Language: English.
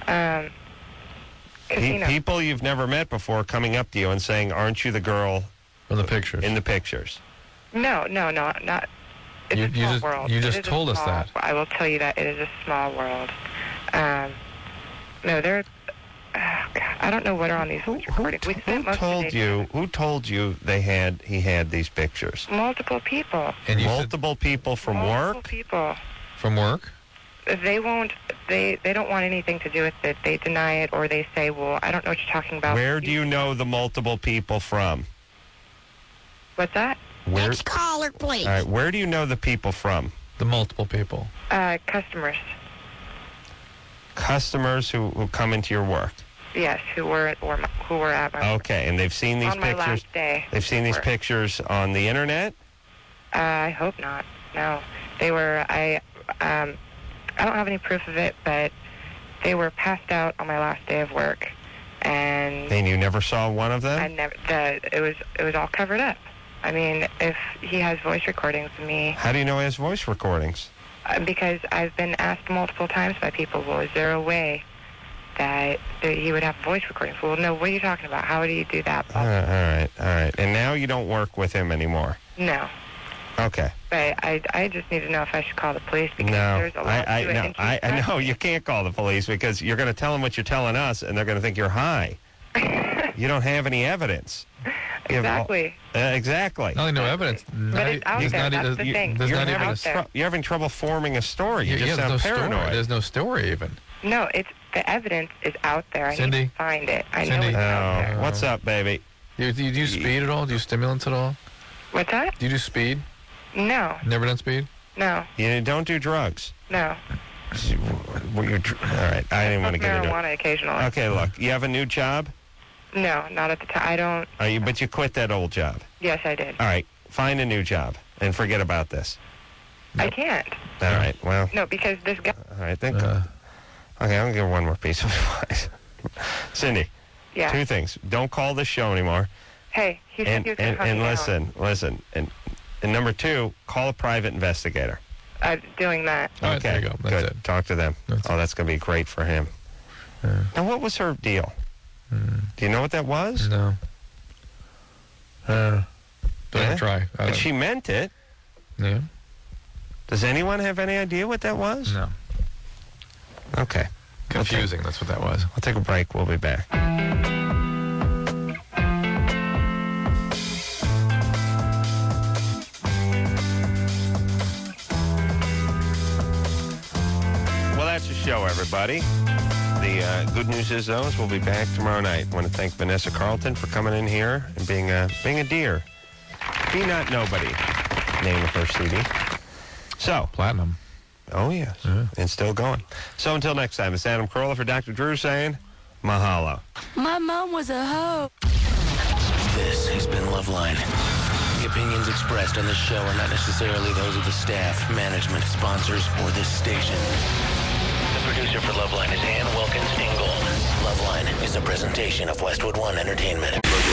Casino. People you've never met before coming up to you and saying, "Aren't you the girl from the pictures?" In the pictures. No, not. It's a small world. You just told us that. I will tell you that it is a small world. No, they're. Oh God, I don't know what are on these recordings. Who told you he had these pictures? Multiple people. And multiple people from work? Multiple people. From work? They won't. They don't want anything to do with it. They deny it, or they say, "Well, I don't know what you're talking about." Where do you know the multiple people from? What's that? Next caller, please. All right, where do you know the people from? The multiple people. Customers. Customers who come into your work. Yes, who were at my work. Okay, and they've seen these on pictures. My last day. They've seen these pictures on the internet. I hope not. No, they were. I don't have any proof of it, but they were passed out on my last day of work, and you never saw one of them. I never. It was all covered up. I mean, if he has voice recordings of me. How do you know he has voice recordings? Because I've been asked multiple times by people, well, is there a way that he would have voice recordings? Well, no, what are you talking about? How do you do that? All right. And now you don't work with him anymore? No. Okay. But I just need to know if I should call the police because there's a lot to it. I know you can't call the police because you're going to tell them what you're telling us, and they're going to think you're high. You don't have any evidence. Exactly. Exactly. Not only no evidence. But it's out there. That's the thing. You're having trouble forming a story. You just sound paranoid. Story. There's no story even. No, the evidence is out there. I Cindy? need to find it. I know it's out there. What's up, baby? Do you do speed at all? Do you stimulants at all? What's that? Do you do speed? No. Never done speed? No. You don't do drugs? No. All right. I didn't want to get into it. Marijuana occasionally. Okay, look. You have a new job? No, not at the time. I don't. But you quit that old job? Yes, I did. All right. Find a new job and forget about this. I can't. All right. Well. No, because this guy. All right. Okay, I'm going to give her one more piece of advice. Cindy. Yeah. Two things. Don't call this show anymore. Hey, he said he was going to And listen. And number two, call a private investigator. I'm doing that. All right, there you go. That's good. it. Talk to them. That's going to be great for him. Now, what was her deal? Do you know what that was? No. Don't try. But she meant it. Yeah. Does anyone have any idea what that was? No. Okay. Confusing, that's what that was. We'll take a break. We'll be back. Well, that's the show, everybody. The good news is, though, is we'll be back tomorrow night. I want to thank Vanessa Carlton for coming in here and being a dear. Be Not Nobody, name of her CD. So. Platinum. Oh, yes. Yeah. And still going. So until next time, it's Adam Carolla for Dr. Drew saying, mahalo. My mom was a hoe. This has been Loveline. The opinions expressed on this show are not necessarily those of the staff, management, sponsors, or this station. The producer for Loveline is Ann Wilkins Ingold. Loveline is a presentation of Westwood One Entertainment.